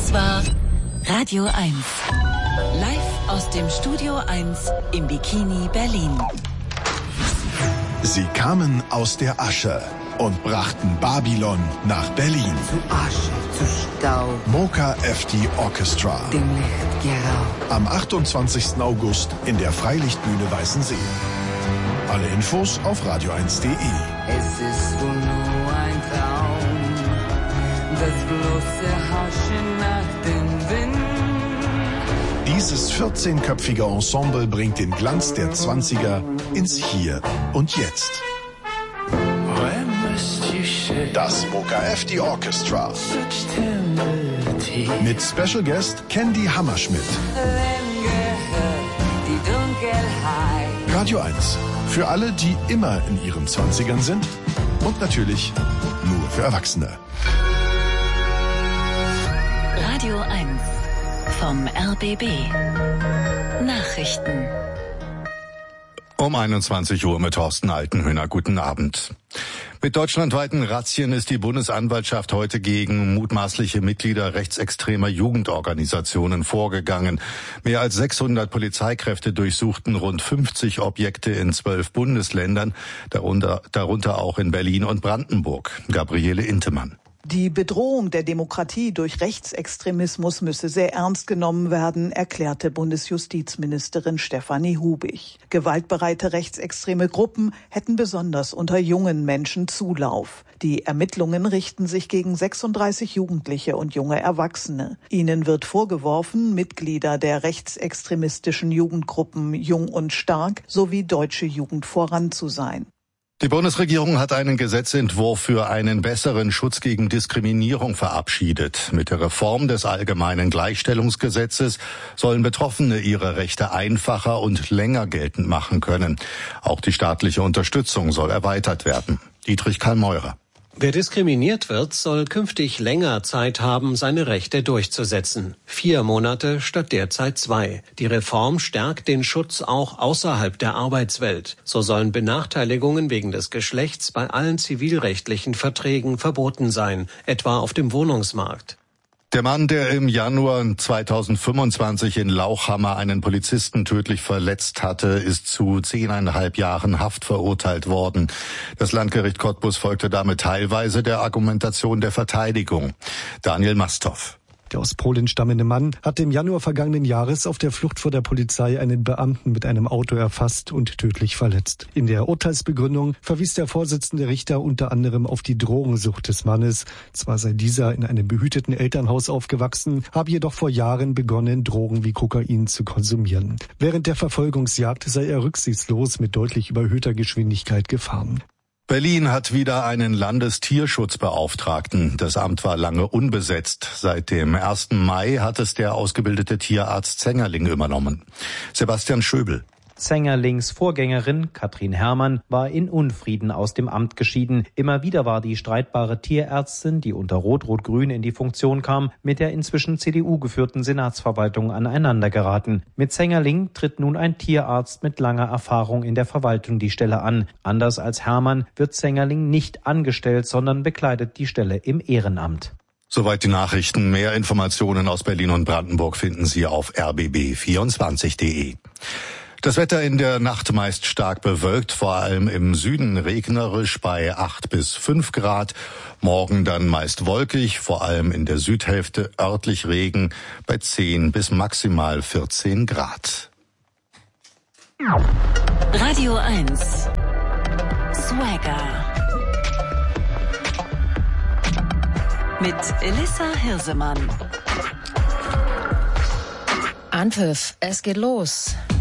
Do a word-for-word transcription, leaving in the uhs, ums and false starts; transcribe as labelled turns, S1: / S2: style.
S1: Das war Radio eins. Live aus dem Studio eins im Bikini Berlin.
S2: Sie kamen aus der Asche und brachten Babylon nach Berlin.
S3: Zu Asche, zu Staub.
S2: Mocha F D Orchestra.
S3: Dem Licht geraubt.
S2: Am achtundzwanzigsten August in der Freilichtbühne Weißensee. Alle Infos auf radio eins punkt de.
S3: Es ist wohl nur ein Traum, das bloße Haschen nach dem Wind.
S2: Dieses vierzehnköpfige Ensemble bringt den Glanz der Zwanziger ins Hier und Jetzt. Das Mocha F D Orchestra. Mit Special Guest Candy Hammerschmidt.
S3: Die Dunkelheit.
S2: Radio eins. Für alle, die immer in ihren Zwanzigern sind. Und natürlich nur für Erwachsene.
S1: Radio eins vom R B B. Nachrichten.
S4: Um einundzwanzig Uhr mit Thorsten Altenhöhner. Guten Abend. Mit deutschlandweiten Razzien ist die Bundesanwaltschaft heute gegen mutmaßliche Mitglieder rechtsextremer Jugendorganisationen vorgegangen. Mehr als sechshundert Polizeikräfte durchsuchten rund fünfzig Objekte in zwölf Bundesländern, darunter, darunter auch in Berlin und Brandenburg. Gabriele Intemann.
S5: Die Bedrohung der Demokratie durch Rechtsextremismus müsse sehr ernst genommen werden, erklärte Bundesjustizministerin Stefanie Hubig. Gewaltbereite rechtsextreme Gruppen hätten besonders unter jungen Menschen Zulauf. Die Ermittlungen richten sich gegen sechsunddreißig Jugendliche und junge Erwachsene. Ihnen wird vorgeworfen, Mitglieder der rechtsextremistischen Jugendgruppen Jung und Stark sowie Deutsche Jugend voran zu sein.
S4: Die Bundesregierung hat einen Gesetzentwurf für einen besseren Schutz gegen Diskriminierung verabschiedet. Mit der Reform des allgemeinen Gleichstellungsgesetzes sollen Betroffene ihre Rechte einfacher und länger geltend machen können. Auch die staatliche Unterstützung soll erweitert werden. Dietrich Karl-Meurer.
S6: Wer diskriminiert wird, soll künftig länger Zeit haben, seine Rechte durchzusetzen. Vier Monate statt derzeit zwei. Die Reform stärkt den Schutz auch außerhalb der Arbeitswelt. So sollen Benachteiligungen wegen des Geschlechts bei allen zivilrechtlichen Verträgen verboten sein, etwa auf dem Wohnungsmarkt.
S4: Der Mann, der im Januar zweitausendfünfundzwanzig in Lauchhammer einen Polizisten tödlich verletzt hatte, ist zu zehneinhalb Jahren Haft verurteilt worden. Das Landgericht Cottbus folgte damit teilweise der Argumentation der Verteidigung. Daniel Masthoff.
S7: Der aus Polen stammende Mann hatte im Januar vergangenen Jahres auf der Flucht vor der Polizei einen Beamten mit einem Auto erfasst und tödlich verletzt. In der Urteilsbegründung verwies der Vorsitzende Richter unter anderem auf die Drogensucht des Mannes. Zwar sei dieser in einem behüteten Elternhaus aufgewachsen, habe jedoch vor Jahren begonnen, Drogen wie Kokain zu konsumieren. Während der Verfolgungsjagd sei er rücksichtslos mit deutlich überhöhter Geschwindigkeit gefahren.
S4: Berlin hat wieder einen Landestierschutzbeauftragten. Das Amt war lange unbesetzt. Seit dem ersten Mai hat es der ausgebildete Tierarzt Zengerling übernommen. Sebastian Schöbel.
S8: Zengerlings Vorgängerin Katrin Herrmann war in Unfrieden aus dem Amt geschieden. Immer wieder war die streitbare Tierärztin, die unter Rot-Rot-Grün in die Funktion kam, mit der inzwischen C D U geführten Senatsverwaltung aneinandergeraten. Mit Zengerling tritt nun ein Tierarzt mit langer Erfahrung in der Verwaltung die Stelle an. Anders als Herrmann wird Zengerling nicht angestellt, sondern bekleidet die Stelle im Ehrenamt.
S4: Soweit die Nachrichten. Mehr Informationen aus Berlin und Brandenburg finden Sie auf r b b vierundzwanzig punkt de. Das Wetter in der Nacht meist stark bewölkt, vor allem im Süden regnerisch bei acht bis fünf Grad. Morgen dann meist wolkig, vor allem in der Südhälfte örtlich Regen bei zehn bis maximal vierzehn Grad.
S1: Radio eins. Swagger. Mit Elissa Hirsemann.
S9: Anpfiff, es geht los.